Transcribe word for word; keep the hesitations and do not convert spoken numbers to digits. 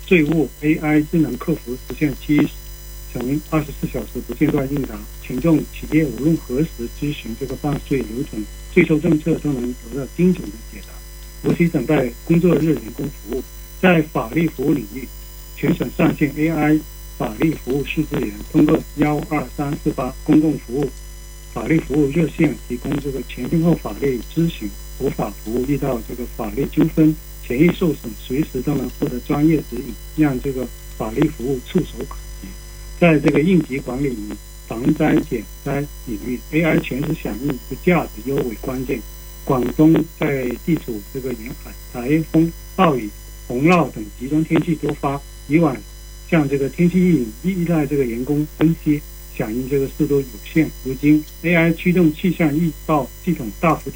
税务 A I 智能客服实现七乘二十四小时不间断应答，群众企业无论何时咨询这个报税流程、税收政策都能得到精准的解答，无需等待工作日人工服务。在法律服务领域，全省上线 A I 法律服务数字源，通过幺二三四八公共服务法律服务热线提供这个前厅后法律咨询、普法服务。遇到这个法律纠纷、权益受损，随时都能获得专业指引，让这个法律服务触手可及。在这个应急管理与防灾减灾领域 ，A I 全时响应的价值尤为关键。广东在地处这个沿海，台风、暴雨、洪涝等极端天气多发，以往像这个天气预警依赖这个人工分析，响应这个速度有限。如今 A I 驱动气象预报系统大幅